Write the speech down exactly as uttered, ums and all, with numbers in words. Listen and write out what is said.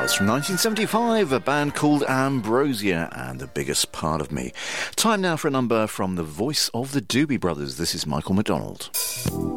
was from nineteen seventy-five, a band called Ambrosia and The Biggest Part of Me. Time now for a number from the voice of the Doobie Brothers. This is Michael McDonald.